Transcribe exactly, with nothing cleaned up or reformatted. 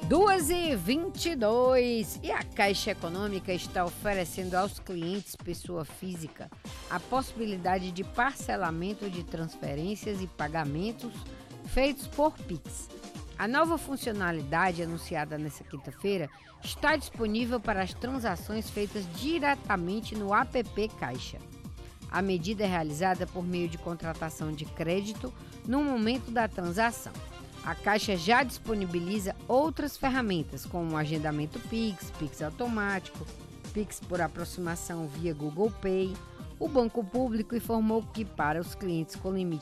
duas e vinte e dois e a Caixa Econômica está oferecendo aos clientes pessoa física a possibilidade de parcelamento de transferências e pagamentos feitos por Pix. A nova funcionalidade, anunciada nesta quinta-feira, está disponível para as transações feitas diretamente no app Caixa. A medida é realizada por meio de contratação de crédito no momento da transação. A Caixa já disponibiliza outras ferramentas, como o agendamento Pix, Pix automático, Pix por aproximação via Google Pay. O Banco Público informou que, para os clientes com limite